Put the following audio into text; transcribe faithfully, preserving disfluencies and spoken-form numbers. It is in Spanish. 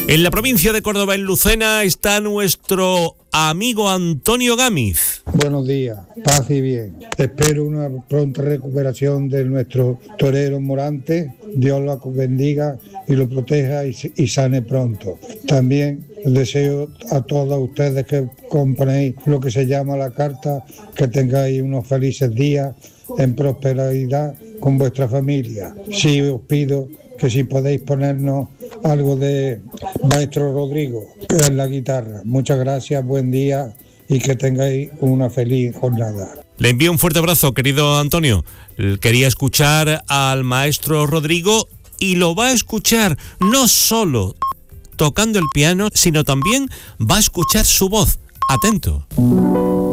En la provincia de Córdoba, en Lucena, está nuestro amigo Antonio Gámez. Buenos días, paz y bien. Espero una pronta recuperación de nuestro torero Morante. Dios lo bendiga y lo proteja y, y sane pronto. También deseo a todos ustedes que compréis lo que se llama la carta, que tengáis unos felices días en prosperidad con vuestra familia. Sí, os pido que si podéis ponernos algo de Maestro Rodrigo en la guitarra. Muchas gracias, buen día y que tengáis una feliz jornada. Le envío un fuerte abrazo, querido Antonio. Quería escuchar al Maestro Rodrigo y lo va a escuchar no solo tocando el piano, sino también va a escuchar su voz. Atento.